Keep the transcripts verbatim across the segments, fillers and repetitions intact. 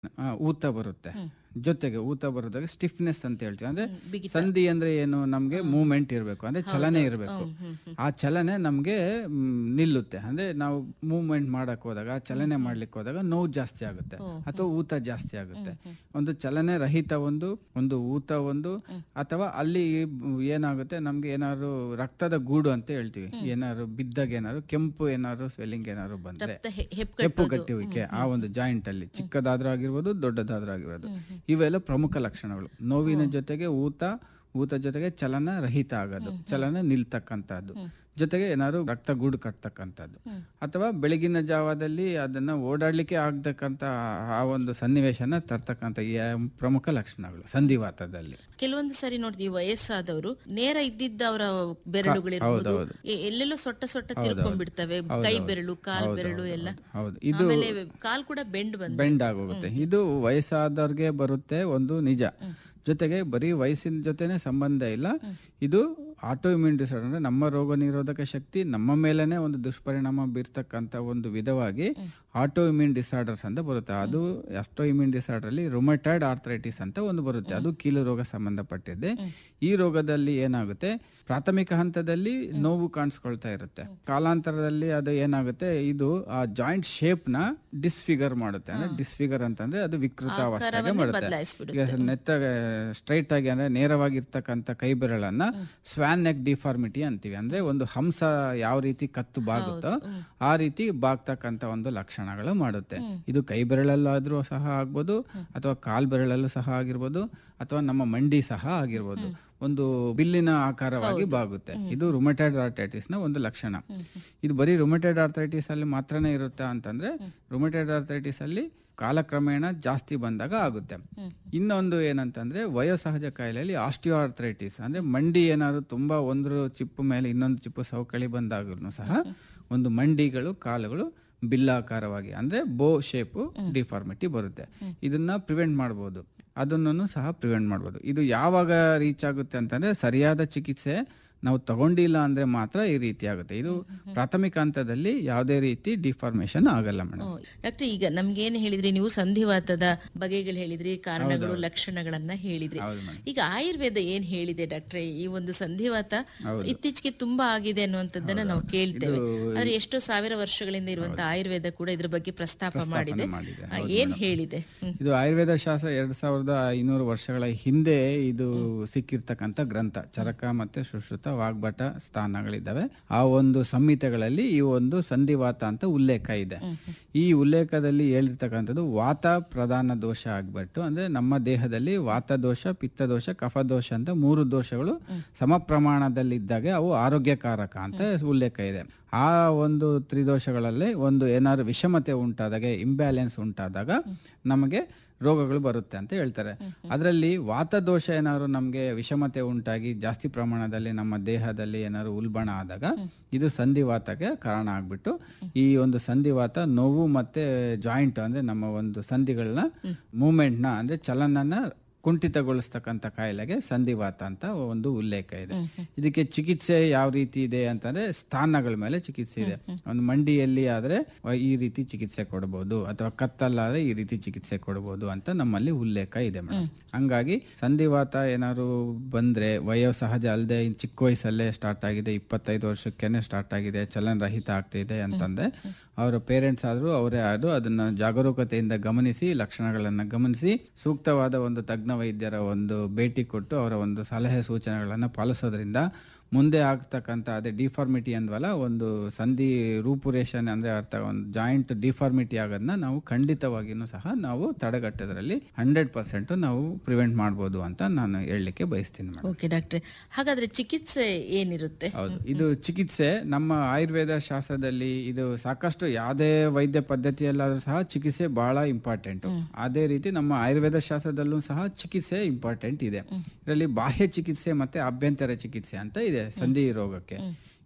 ಆ, ಊತ ಬರುತ್ತೆ. ಜೊತೆಗೆ ಊತ ಬರೋದಾಗ ಸ್ಟಿಫ್ನೆಸ್ ಅಂತ ಹೇಳ್ತೀವಿ. ಅಂದ್ರೆ ಸಂಧಿ ಅಂದ್ರೆ ಏನು, ನಮ್ಗೆ ಮೂವ್ಮೆಂಟ್ ಇರಬೇಕು, ಅಂದ್ರೆ ಚಲನೆ ಇರಬೇಕು. ಆ ಚಲನೆ ನಮ್ಗೆ ಮ್, ನಿಲ್ಲುತ್ತೆ. ಅಂದ್ರೆ ನಾವು ಮೂವ್ಮೆಂಟ್ ಮಾಡಕ್ ಹೋದಾಗ, ಚಲನೆ ಮಾಡ್ಲಿಕ್ಕೆ ಹೋದಾಗ ನೋವು ಜಾಸ್ತಿ ಆಗುತ್ತೆ ಅಥವಾ ಊತ ಜಾಸ್ತಿ ಆಗುತ್ತೆ. ಒಂದು ಚಲನೆ ರಹಿತ ಒಂದು ಒಂದು ಊತ ಒಂದು, ಅಥವಾ ಅಲ್ಲಿ ಏನಾಗುತ್ತೆ ನಮ್ಗೆ ಏನಾದ್ರು ರಕ್ತದ ಗೂಡು ಅಂತ ಹೇಳ್ತೀವಿ, ಏನಾದ್ರು ಬಿದ್ದಾಗ ಏನಾದ್ರು ಕೆಂಪು ಏನಾದ್ರು ಸ್ವೆಲ್ಲಿಂಗ್ ಏನಾದ್ರು ಬಂದ್ರೆ, ಹೆಪ್ಪು ಗಟ್ಟುವಿಕೆ ಆ ಒಂದು ಜಾಯಿಂಟ್ ಅಲ್ಲಿ ಚಿಕ್ಕದಾದ್ರೂ ಆಗಿರ್ಬೋದು, ದೊಡ್ಡದಾದ್ರೂ ಆಗಿರ್ಬೋದು, ಇವೆಲ್ಲ ಪ್ರಮುಖ ಲಕ್ಷಣಗಳು. ನೋವಿನ ಜೊತೆಗೆ ಊತ, ಊತ ಜೊತೆಗೆ ಚಲನ ರಹಿತ ಆಗೋದು, ಚಲನ ನಿಲ್ತಕ್ಕಂಥದ್ದು, ಜೊತೆಗೆ ಏನಾದ್ರು ರಕ್ತ ಗೂಡು ಕಟ್ತಕ್ಕಂಥದ್ದು, ಅಥವಾ ಬೆಳಗಿನ ಜಾವದಲ್ಲಿ ಅದನ್ನ ಓಡಾಡ್ಲಿಕ್ಕೆ ಆಗ್ತಕ್ಕಂಥ ಆ ಒಂದು ಸನ್ನಿವೇಶನ ತರ್ತಕ್ಕಂಥ ಈ ಪ್ರಮುಖ ಲಕ್ಷಣಗಳು ಸಂಧಿವಾತದಲ್ಲಿ. ಕೆಲವೊಂದು ಸರಿ ನೋಡ್ತೀವಿ ವಯಸ್ಸಾದವರು ನೇರ ಇದ್ದಿದ್ದ ಅವರ ಬೆರಳುಗಳಿರ್ಬೋದು ಎ- ಎಲ್ಲೆಲ್ಲೋ ಸೊಟ್ಟ ಸೊಟ್ಟ ತಿರ್ಕೊಂಡ್ಬಿಡ್ತವೆ, ಕೈ ಬೆರಳು, ಕಾಲ್ ಬೆರಳು ಎಲ್ಲ. ಹೌದು, ಇದು ಆಮೇಲೆ ಕಾಲ್ ಕೂಡ ಬೆಂಡ್ ಬಂದ ಬೆಂಡ್ ಆಗೋಗುತ್ತೆ. ಇದು ವಯಸ್ಸಾದವ್ರಿಗೆ ಬರುತ್ತೆ ಒಂದು ನಿಜ. ಜೊತೆಗೆ ಬರೀ ವಯಸ್ಸಿನ ಜೊತೆನೆ ಸಂಬಂಧ ಇಲ್ಲ, ಇದು ಆಟೋ ಇಮ್ಯೂನ್ ಡಿಸಾರ್ಡರ್ ಅಂದ್ರೆ ನಮ್ಮ ರೋಗ ನಿರೋಧಕ ಶಕ್ತಿ ನಮ್ಮ ಮೇಲೇನೆ ಒಂದು ದುಷ್ಪರಿಣಾಮ ಬೀರ್ತಕ್ಕಂಥ ಒಂದು ವಿಧವಾಗಿ ಆಟೋ ಇಮ್ಯೂನ್ ಡಿಸಾರ್ಡರ್ಸ್ ಅಂತ ಬರುತ್ತೆ. ಅದು ಆಟೋ ಇಮ್ಯೂನ್ ಡಿಸಾರ್ಡರ್ ಅಲ್ಲಿ ರುಮಟಾಯ್ಡ್ ಆರ್ಥರೈಟಿಸ್ ಅಂತ ಒಂದು ಬರುತ್ತೆ, ಅದು ಕೀಲು ರೋಗ ಸಂಬಂಧಪಟ್ಟಿದೆ. ಈ ರೋಗದಲ್ಲಿ ಏನಾಗುತ್ತೆ, ಪ್ರಾಥಮಿಕ ಹಂತದಲ್ಲಿ ನೋವು ಕಾಣಿಸ್ಕೊಳ್ತಾ ಇರುತ್ತೆ. ಕಾಲಾಂತರದಲ್ಲಿ ಅದು ಏನಾಗುತ್ತೆ, ಇದು ಆ ಜಾಯಿಂಟ್ ಶೇಪ್ ನ ಡಿಸ್ಫಿಗರ್ ಮಾಡುತ್ತೆ. ಅಂದ್ರೆ ಡಿಸ್ಫಿಗರ್ ಅಂತಂದ್ರೆ ಅದು ವಿಕೃತಾವಸ್ಥೆಗೆ ಮಾಡುತ್ತೆ. ಈಗ ನೆತ್ತಗೆ ಸ್ಟ್ರೈಟ್ ಆಗಿ ಅಂದ್ರೆ ನೇರವಾಗಿರ್ತಕ್ಕಂಥ ಕೈ ಬೆರಳನ್ನ ಸ್ವಾನ್ ನೆಕ್ ಡಿಫಾರ್ಮಿಟಿ ಅಂತೀವಿ. ಅಂದ್ರೆ ಒಂದು ಹಂಸ ಯಾವ ರೀತಿ ಕತ್ತು ಬಾಗುತ್ತೋ ಆ ರೀತಿ ಬಾಗ್ತಕ್ಕಂಥ ಒಂದು ಲಕ್ಷಣಗಳು ಮಾಡುತ್ತೆ. ಇದು ಕೈ ಬೆರಳಲ್ಲಾದ್ರೂ ಸಹ ಆಗ್ಬೋದು, ಅಥವಾ ಕಾಲ್ ಬೆರಳಲ್ಲೂ ಸಹ ಆಗಿರ್ಬೋದು, ಅಥವಾ ನಮ್ಮ ಮಂಡಿ ಸಹ ಆಗಿರ್ಬೋದು, ಒಂದು ಬಿಲ್ಲಿನ ಆಕಾರವಾಗಿ ಬಾಗುತ್ತೆ. ಇದು ರುಮಟಾಯ್ಡ್ ಆರ್ಥರೈಟಿಸ್ ನ ಒಂದು ಲಕ್ಷಣ. ಇದು ಬರೀ ರುಮಟಾಯ್ಡ್ ಆರ್ಥರೈಟಿಸ್ ಅಲ್ಲಿ ಮಾತ್ರನೇ ಇರುತ್ತಾ ಅಂತಂದ್ರೆ, ರುಮಟಾಯ್ಡ್ ಆರ್ಥರೈಟಿಸ್ ಅಲ್ಲಿ ಕಾಲಕ್ರಮೇಣ ಜಾಸ್ತಿ ಬಂದಾಗ ಆಗುತ್ತೆ. ಇನ್ನೊಂದು ಏನಂತಂದ್ರೆ ವಯೋಸಹಜ ಕಾಯಿಲೆಯಲ್ಲಿ ಆಸ್ಟಿಯೋ ಆರ್ಥರೈಟಿಸ್ ಅಂದ್ರೆ ಮಂಡಿ ಏನಾದ್ರು ತುಂಬಾ ಒಂದು ಚಿಪ್ಪು ಮೇಲೆ ಇನ್ನೊಂದು ಚಿಪ್ಪು ಸವಕಳಿ ಬಂದಾಗಲೂ ಸಹ ಒಂದು ಮಂಡಿಗಳು, ಕಾಲುಗಳು ಬಿಲ್ಲಾಕಾರವಾಗಿ ಅಂದ್ರೆ ಬೋ ಶೇಪು ಡಿಫಾರ್ಮಿಟಿ ಬರುತ್ತೆ. ಇದನ್ನ ಪ್ರಿವೆಂಟ್ ಮಾಡಬಹುದು, ಅದನ್ನು ಸಹ ಪ್ರಿವೆಂಟ್ ಮಾಡಬಹುದು. ಇದು ಯಾವಾಗ ರೀಚ್ ಆಗುತ್ತೆ ಅಂತಂದ್ರೆ ಸರಿಯಾದ ಚಿಕಿತ್ಸೆ ನಾವು ತಗೊಂಡಿಲ್ಲ ಅಂದ್ರೆ ಮಾತ್ರ ಈ ರೀತಿ ಆಗುತ್ತೆ. ಇದು ಪ್ರಾಥಮಿಕ ಹಂತದಲ್ಲಿ ಯಾವುದೇ ರೀತಿ ಡಿಫಾರ್ಮೇಶನ್ ಆಗಲ್ಲ ಮೇಡಮ್. ಡಾಕ್ಟರ್, ಈಗ ನಮ್ಗೆ ಏನ್ ಹೇಳಿದ್ರಿ ನೀವು, ಸಂಧಿವಾತದ ಬಗೆಗಳು ಹೇಳಿದ್ರಿ, ಕಾರಣಗಳು, ಲಕ್ಷಣಗಳನ್ನ ಹೇಳಿದ್ರಿ. ಈಗ ಆಯುರ್ವೇದ ಏನ್ ಹೇಳಿದೆ ಡಾಕ್ಟ್ರೆ? ಈ ಒಂದು ಸಂಧಿವಾತ ಇತ್ತೀಚೆಗೆ ತುಂಬಾ ಆಗಿದೆ ಅನ್ನುವಂಥದ್ದನ್ನ ನಾವು ಕೇಳ್ತೇವೆ, ಆದ್ರೆ ಎಷ್ಟೋ ಸಾವಿರ ವರ್ಷಗಳಿಂದ ಇರುವಂತಹ ಆಯುರ್ವೇದ ಕೂಡ ಇದ್ರ ಬಗ್ಗೆ ಪ್ರಸ್ತಾಪ ಮಾಡಿದೆ. ಏನ್ ಹೇಳಿದೆ? ಇದು ಆಯುರ್ವೇದ ಶಾಸ್ತ್ರ ಎರಡ್ ಸಾವಿರದ ಐನೂರು ವರ್ಷಗಳ ಹಿಂದೆ ಇದು ಸಿಕ್ಕಿರ್ತಕ್ಕಂಥ ಗ್ರಂಥ. ಚರಕ ಮತ್ತೆ ಸುಶ್ರುತ ವಾಗ್ಭಟ ಸ್ಥಾನಗಳಿದ್ದಾವೆ. ಆ ಒಂದು ಸಂಹಿತೆಗಳಲ್ಲಿ ಈ ಒಂದು ಸಂಧಿವಾತ ಅಂತ ಉಲ್ಲೇಖ ಇದೆ. ಈ ಉಲ್ಲೇಖದಲ್ಲಿ ಹೇಳಿರ್ತಕ್ಕಂಥದ್ದು ವಾತ ಪ್ರಧಾನ ದೋಷ ಆಗ್ಬಿಟ್ಟು, ಅಂದ್ರೆ ನಮ್ಮ ದೇಹದಲ್ಲಿ ವಾತ ದೋಷ, ಪಿತ್ತ ದೋಷ, ಕಫ ದೋಷ ಅಂತ ಮೂರು ದೋಷಗಳು ಸಮ ಪ್ರಮಾಣದಲ್ಲಿ ಇದ್ದಾಗ ಅವು ಆರೋಗ್ಯಕಾರಕ ಅಂತ ಉಲ್ಲೇಖ ಇದೆ. ಆ ಒಂದು ತ್ರಿದೋಷಗಳಲ್ಲಿ ಒಂದು ಏನಾದ್ರು ವಿಷಮತೆ ಉಂಟಾದಾಗ, ಇಂಬ್ಯಾಲೆನ್ಸ್ ಉಂಟಾದಾಗ ನಮಗೆ ರೋಗಗಳು ಬರುತ್ತೆ ಅಂತ ಹೇಳ್ತಾರೆ. ಅದರಲ್ಲಿ ವಾತದೋಷ ಏನಾದ್ರು ನಮಗೆ ವಿಷಮತೆ ಉಂಟಾಗಿ ಜಾಸ್ತಿ ಪ್ರಮಾಣದಲ್ಲಿ ನಮ್ಮ ದೇಹದಲ್ಲಿ ಏನಾದ್ರು ಉಲ್ಬಣ ಆದಾಗ ಇದು ಸಂಧಿವಾತಕ್ಕೆ ಕಾರಣ ಆಗ್ಬಿಟ್ಟು ಈ ಒಂದು ಸಂಧಿವಾತ ನೋವು ಮತ್ತೆ ಜಾಯಿಂಟ್ ಅಂದ್ರೆ ನಮ್ಮ ಒಂದು ಸಂಧಿಗಳನ್ನ ಮೂವ್ಮೆಂಟ್ ನ ಅಂದ್ರೆ ಚಲನನ ಕುಂಠಿತಗೊಳಿಸ್ತಕ್ಕಂಥ ಕಾಯಿಲೆಗೆ ಸಂಧಿವಾತ ಅಂತ ಒಂದು ಉಲ್ಲೇಖ ಇದೆ. ಇದಕ್ಕೆ ಚಿಕಿತ್ಸೆ ಯಾವ ರೀತಿ ಇದೆ ಅಂತಂದ್ರೆ ಸ್ಥಾನಗಳ ಮೇಲೆ ಚಿಕಿತ್ಸೆ ಇದೆ. ಒಂದು ಮಂಡಿಯಲ್ಲಿ ಆದ್ರೆ ಈ ರೀತಿ ಚಿಕಿತ್ಸೆ ಕೊಡಬಹುದು, ಅಥವಾ ಕತ್ತಲ್ಲಾದ್ರೆ ಈ ರೀತಿ ಚಿಕಿತ್ಸೆ ಕೊಡಬಹುದು ಅಂತ ನಮ್ಮಲ್ಲಿ ಉಲ್ಲೇಖ ಇದೆ ಮೇಡಮ್. ಹಂಗಾಗಿ ಸಂಧಿವಾತ ಏನಾದ್ರು ಬಂದ್ರೆ ವಯೋಸಹಜ ಅಲ್ಲದೆ ಚಿಕ್ಕ ವಯಸ್ಸಲ್ಲೇ ಸ್ಟಾರ್ಟ್ ಆಗಿದೆ, ಇಪ್ಪತ್ತೈದು ವರ್ಷಕ್ಕೇನೆ ಸ್ಟಾರ್ಟ್ ಆಗಿದೆ, ಚಲನ ರಹಿತ ಆಗ್ತಿದೆ ಅಂತಂದ್ರೆ ಅವರ ಪೇರೆಂಟ್ಸ್ ಆದ್ರೂ ಅವರೇ ಆದ್ರೂ ಅದನ್ನ ಜಾಗರೂಕತೆಯಿಂದ ಗಮನಿಸಿ, ಲಕ್ಷಣಗಳನ್ನ ಗಮನಿಸಿ ಸೂಕ್ತವಾದ ಒಂದು ತಜ್ಞ ವೈದ್ಯರ ಒಂದು ಭೇಟಿ ಕೊಟ್ಟು ಅವರ ಒಂದು ಸಲಹೆ ಸೂಚನೆಗಳನ್ನ ಪಾಲಿಸೋದ್ರಿಂದ ಮುಂದೆ ಆಗ್ತಕ್ಕಂಥ ಅದೇ ಡಿಫಾರ್ಮಿಟಿ ಅಂದ್ವಲ್ಲ, ಒಂದು ಸಂಧಿ ರೂಪುರೇಷನ್ ಅಂದ್ರೆ ಅರ್ಥ ಒಂದು ಜಾಯಿಂಟ್ ಡಿಫಾರ್ಮಿಟಿ ಆಗೋದನ್ನ ನಾವು ಖಂಡಿತವಾಗಿಯೂ ಸಹ ನಾವು ತಡೆಗಟ್ಟೋದ್ರಲ್ಲಿ ಹಂಡ್ರೆಡ್ ಪರ್ಸೆಂಟ್ ನಾವು ಪ್ರಿವೆಂಟ್ ಮಾಡ್ಬೋದು ಅಂತ ನಾನು ಹೇಳಲಿಕ್ಕೆ ಬಯಸ್ತೀನಿ. ಓಕೆ ಡಾಕ್ಟ್ರೆ, ಹಾಗಾದ್ರೆ ಚಿಕಿತ್ಸೆ ಏನಿರುತ್ತೆ? ಹೌದು, ಇದು ಚಿಕಿತ್ಸೆ ನಮ್ಮ ಆಯುರ್ವೇದ ಶಾಸ್ತ್ರದಲ್ಲಿ ಇದು ಸಾಕಷ್ಟು ಯಾವುದೇ ವೈದ್ಯ ಪದ್ಧತಿಯಲ್ಲಾದ್ರೂ ಸಹ ಚಿಕಿತ್ಸೆ ಬಹಳ ಇಂಪಾರ್ಟೆಂಟ್. ಅದೇ ರೀತಿ ನಮ್ಮ ಆಯುರ್ವೇದ ಶಾಸ್ತ್ರದಲ್ಲೂ ಸಹ ಚಿಕಿತ್ಸೆ ಇಂಪಾರ್ಟೆಂಟ್ ಇದೆ. ಇದರಲ್ಲಿ ಬಾಹ್ಯ ಚಿಕಿತ್ಸೆ ಮತ್ತೆ ಅಭ್ಯಂತರ ಚಿಕಿತ್ಸೆ ಅಂತ ಇದೆ ಸಂಧಿ ರೋಗಕ್ಕೆ.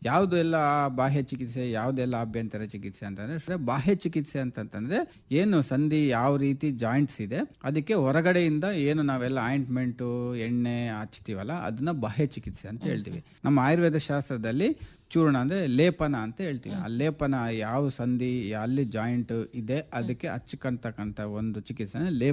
ಯಾವುದೆಲ್ಲ ಬಾಹ್ಯ ಚಿಕಿತ್ಸೆ, ಯಾವುದೆಲ್ಲ ಆಭ್ಯಂತರ ಚಿಕಿತ್ಸೆ ಅಂತಂದ್ರೆ, ಬಾಹ್ಯ ಚಿಕಿತ್ಸೆ ಅಂತಂತಂದ್ರೆ ಏನು ಸಂಧಿ ಯಾವ ರೀತಿ ಜಾಯಿಂಟ್ಸ್ ಇದೆ ಅದಕ್ಕೆ ಹೊರಗಡೆಯಿಂದ ಏನು ನಾವೆಲ್ಲ ಆಯಿಂಟ್ಮೆಂಟು ಎಣ್ಣೆ ಹಚ್ತೀವಲ್ಲ ಅದನ್ನ ಬಾಹ್ಯ ಚಿಕಿತ್ಸೆ ಅಂತ ಹೇಳ್ತೀವಿ. ನಮ್ಮ ಆಯುರ್ವೇದ ಶಾಸ್ತ್ರದಲ್ಲಿ ಚೂರ್ಣ ಅಂದ್ರೆ ಲೇಪನ ಅಂತ ಹೇಳ್ತೀವಿ. ಆ ಲೇಪನ ಯಾವ ಸಂಧಿ ಅಲ್ಲಿ ಜಾಯಿಂಟ್ ಇದೆ ಅದಕ್ಕೆ ಹಚ್ಕಂತಕ್ಕಂತ ಒಂದು ಚಿಕಿತ್ಸೆ ಲೇಪನ